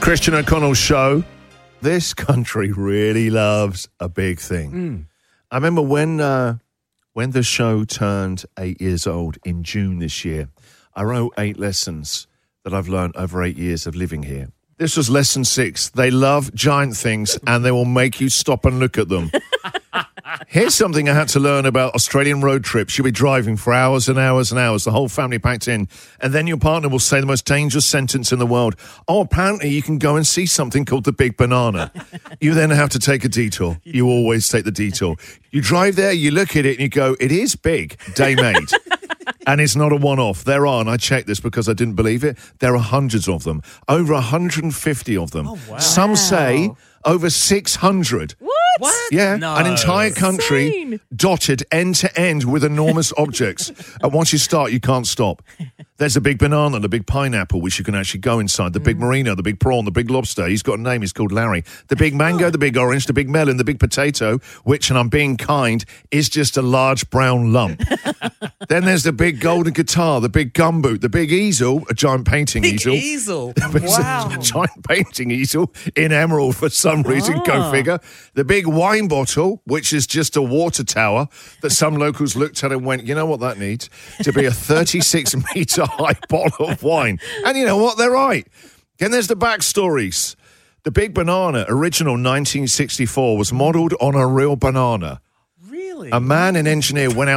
Christian O'Connell's show. This country really loves a big thing. I remember when the show turned 8 years old in June this year, I wrote 8 lessons that I've learned over 8 years of living here. This was lesson 6. They love giant things and they will make you stop and look at them. Here's something I had to learn about Australian road trips. You'll be driving for hours and hours and hours, the whole family packed in, and then your partner will say the most dangerous sentence in the world. Oh, apparently you can go and see something called the Big Banana. You then have to take a detour. You always take the detour. You drive there, you look at it, and you go, it is big, day made. And it's not a one-off. There are, and I checked this because I didn't believe it, there are hundreds of them. Over 150 of them. Oh, wow. Some say over 600. What? Yeah, No. an entire country Insane. dotted end to end with enormous objects. And once you start, you can't stop. There's the big banana, the big pineapple, which you can actually go inside, the big merino, the big prawn, the big lobster. He's got a name, he's called Larry. The big mango, the big orange, the big melon, the big potato, which, and I'm being kind, is just a large brown lump. Then there's the big golden guitar, the big gumboot, the big easel, a giant painting easel. Easel. Wow. A giant painting easel in emerald for some reason, go figure. The big wine bottle, which is just a water tower that some locals looked at and went, you know what that needs? To be a 36-metre high bottle of wine. And you know what? They're right. Then there's the backstories. The Big Banana, original 1964, was modelled on a real banana. Really? A man, an engineer, went out